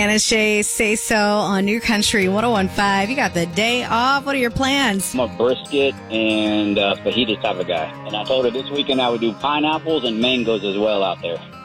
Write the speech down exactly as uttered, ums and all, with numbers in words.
Anna Shay, Say So on New Country one oh one point five. You got the day off. What are your plans? I'm a brisket and uh, fajita type of guy. And I told her this weekend I would do pineapples and mangoes as well out there.